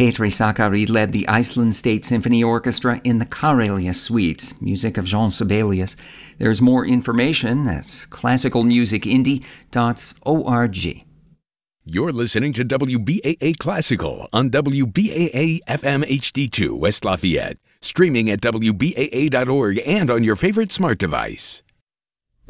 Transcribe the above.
Petri Sakari led the Iceland State Symphony Orchestra in the Karelia Suite, music of Jean Sibelius. There's more information at classicalmusicindie.org. You're listening to WBAA Classical on WBAA FM HD2 West Lafayette, streaming at WBAA.org and on your favorite smart device.